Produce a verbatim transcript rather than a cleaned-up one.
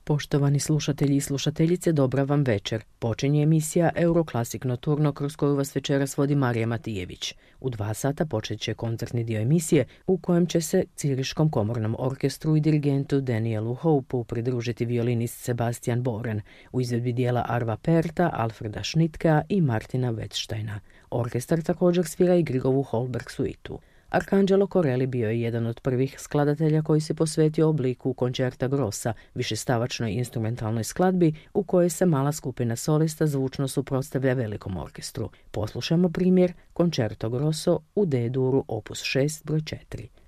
Poštovani slušatelji i slušateljice, dobra vam večer. Počinje emisija Euroclassic Nocturno kroz koju vas večeras vodi Marija Matijević. U dva sata počet će koncertni dio emisije u kojem će se Ciriškom komornom orkestru i dirigentu Danielu Hopeu pridružiti violinist Sebastian Boren u izvedbi dijela Arva Perta, Alfreda Schnittkea i Martina Wettsteina. Orkestar također svira i Griegovu Holberg suitu. Arcangelo Corelli bio je jedan od prvih skladatelja koji se posvetio obliku koncerta grossa, višestavačnoj instrumentalnoj skladbi u kojoj se mala skupina solista zvučno suprotstavlja velikom orkestru. Poslušamo primjer Concerto Grosso u D-duru opus šest broj četiri.